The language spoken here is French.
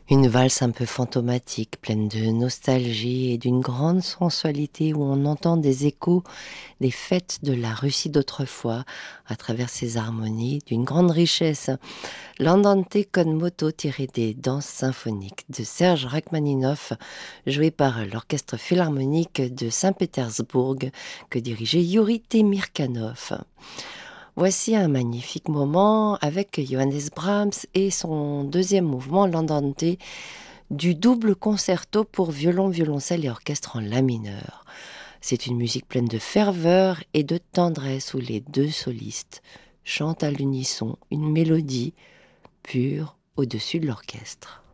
Une valse un peu fantomatique, pleine de nostalgie et d'une grande sensualité où on entend des échos des fêtes de la Russie d'autrefois à travers ces harmonies d'une grande richesse. L'Andante con moto tiré des danses symphoniques de Serge Rachmaninoff, joué par l'Orchestre philharmonique de Saint-Pétersbourg que dirigeait Yuri Temirkanov. Voici un magnifique moment avec Johannes Brahms et son deuxième mouvement, l'Andante, du double concerto pour violon, violoncelle et orchestre en la mineur. C'est une musique pleine de ferveur et de tendresse où les deux solistes chantent à l'unisson une mélodie pure au-dessus de l'orchestre.